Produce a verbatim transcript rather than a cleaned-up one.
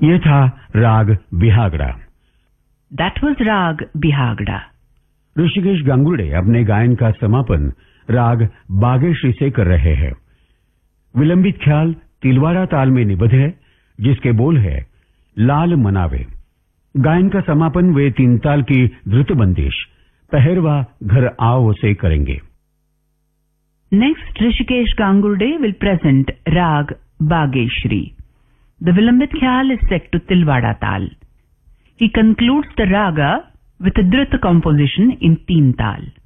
ये था राग बिहागड़ा। That was राग बिहागड़ा। ऋषिकेश गांगुर्डे अपने गायन का समापन राग बागेश्री से कर रहे हैं। विलंबित ख्याल तिलवाड़ा ताल में निबद्ध है, जिसके बोल है लाल मनावे। गायन का समापन वे तीन ताल की द्रुत बंदिश पहरवा घर आओ से करेंगे। Next, Rishikesh Gangurde will present Rag Bageshri. The Vilambit Khyal is set to Tilwada Tal. He concludes the raga with a Drita composition in Teen Tal.